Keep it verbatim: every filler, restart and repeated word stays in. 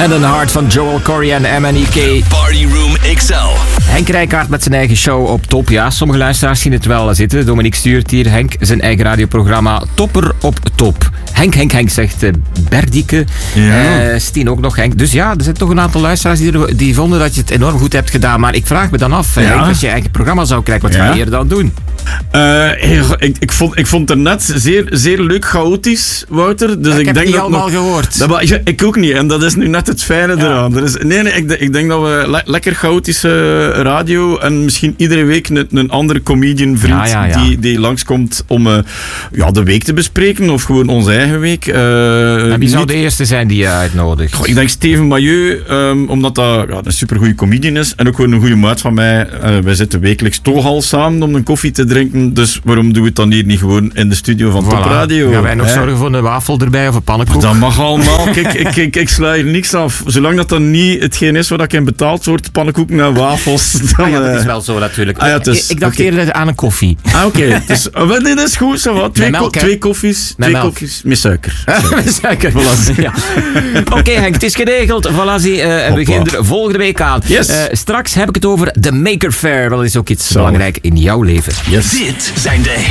Abandoned Heart van Joel Corey en M N E K. Party Room X L. Henk Rijkaard met zijn eigen show op top. Ja, sommige luisteraars zien het wel zitten. Dominique stuurt hier Henk zijn eigen radioprogramma Topper op Top. Henk, Henk, Henk, zegt uh, Berdike. Ja. Uh, Stien ook nog Henk. Dus ja, er zijn toch een aantal luisteraars die, er, die vonden dat je het enorm goed hebt gedaan. Maar ik vraag me dan af, ja. Henk, als je eigen programma zou krijgen, wat ja. ga je hier dan doen? Uh, ik, ik, vond, ik vond het net zeer, zeer leuk chaotisch, Wouter. Dus ik, ik heb denk het niet dat allemaal nog, gehoord. Dat, ik, ik ook niet. En dat is nu net het fijne ja. eraan. Er is, nee, nee, ik, ik denk dat we le- lekker chaotische radio en misschien iedere week een, een andere comedian vriend ja, ja, ja. Die, die langskomt om uh, ja, de week te bespreken of gewoon onze eigen week. Uh, en wie zou niet... de eerste zijn die je uitnodigt? Goh, ik denk Steven Mailleu, um, omdat dat ja, een supergoeie comedian is en ook gewoon een goede maat van mij. Uh, wij zitten wekelijks toch al samen om een koffie te drinken, dus waarom doen we het dan hier niet gewoon in de studio van voilà. Top Radio? Gaan wij nog hè? zorgen voor een wafel erbij of een pannenkoek? Dat mag allemaal. Kijk, ik, ik, ik sla hier niks af. Zolang dat dan niet hetgeen is waar ik in betaald word, pannenkoeken en wafels. Dan, ah ja, dat is wel zo natuurlijk. Ah ja, is, ik, ik dacht okay. eerder aan een koffie. Ah, oké. Okay. Dus, oh, nee, dat is goed. Zo wat. Twee, melk, ko- twee koffies. Met twee melk. koffies met suiker. Met suiker. Voilà. Ja. Oké okay, Henk, het is geregeld. Voilà, zie, uh, we beginnen er volgende week aan. Yes. Uh, straks heb ik het over de Maker Faire. Dat is ook iets zo. belangrijk in jouw leven. Yes. Dit zijn de